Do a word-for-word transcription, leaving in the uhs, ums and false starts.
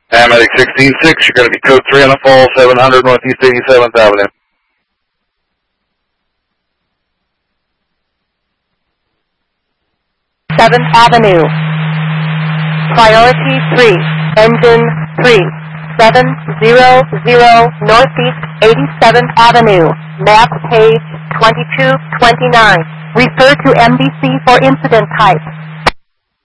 Paramedic sixteen six, you're going to be code three on the fall, seven hundred Northeast eighty-seventh Avenue. seventh Avenue. Priority three, engine three, seven zero zero Northeast eighty-seventh Avenue, map page twenty-two twenty-nine. Refer to M D C for incident type.